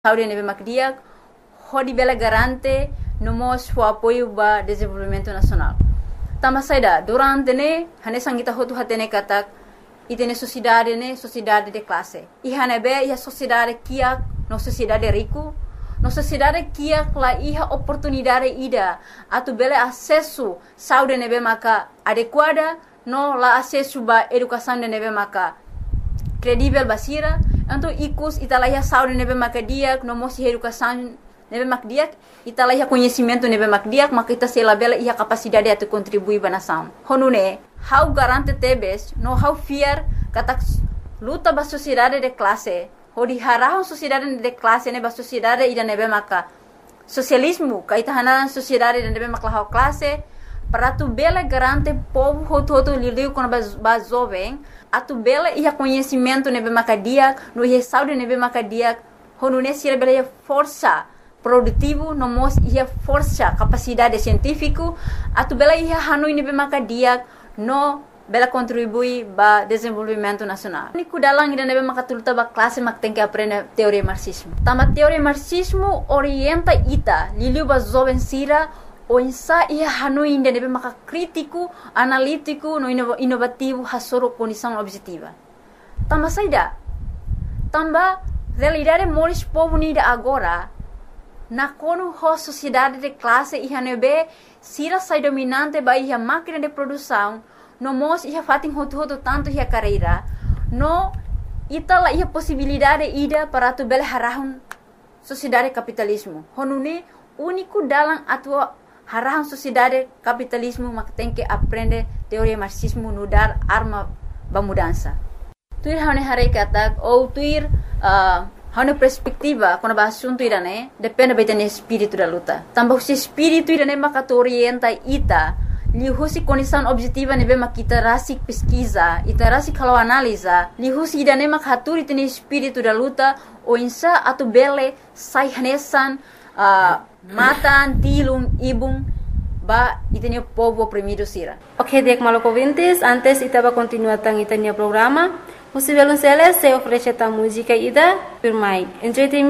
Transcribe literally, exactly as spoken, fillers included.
Saudi nebe makdiak, hodi bela garante nomos fo apoio ba desenvolvimento nacional. Tama saida, durante ne, hane sangita hotu hatene katak, itene sociedade ne, sociedade de classe. I hane be, ia sociedade kiak, no sociedade rico, no sociedade kiak la iha oportunidade ida, atu bele acesso saúde nebe maka adequada, no la acesso ba educação de nebe maka credível basira, então ikus italaya saúde nebe maka diak, no mosi educação nebe mak diak, italaya conhecimento nebe mak diak, maka ita sela bela iha capacidade atu contribui ba nação. Honune, how garante tebes, no how fear katak luta ba sociedade de classe, hodi harahon sociedade de classe ne ba sociedade ida nebe maka socialismo, kaita hanaran sociedade de nebe maka lau classe, para tu bela garante povo hotu hotu liliu kono ba jovem, atu bela iha conhecimento nebe maka diak, no iha saúde nebe maka diak, honune sira bela iha força produtivo, no mos iha força capacidade científico, atu bela iha hanui nebe maka diak, no bela contribui ba desenvolvimento nacional. Ni kudalang ida nebe maka tuluta ba classe mak tem que aprender teoria marxismo. Tama teoria marxismo orienta ita liliu ba jovem sira o insa ia hanui ida nebe maka crítico, analítico, no inovativo hasoro condição objetiva. Tama saida. Tamba realidade moris povo nida agora na kono ho sociedade de classe iha nebe sira sai dominante ba iha máquina de produção, no mos iha fatin hotu hotu tanto iha carreira, no itala iha possibilidade ida para tu bele harahun sociedade capitalismo. Honune único dalam atua harahun sociedade capitalismo mak tem que aprender teoria marxismo no dar arma ba mudança. Tuir hane hare katak ou tuir uh, hane perspectiva quando ba assunto irane depende betene espírito da luta. Tambah si espírito irane maka tu orienta ita lihusi condição objetiva nebe makita rasik pesquisa, ita rasik kalau analisa, lihusi idane mak haturi tene espírito da luta o insa atu bele sai hanesan uh, matan tilum ibung ba itene povo oprimido sira. Ok, dek malok ouvintes, antes itaba continuar tang itania programa. Os violoncelos se oferecem a música ida por mai. Entretenimento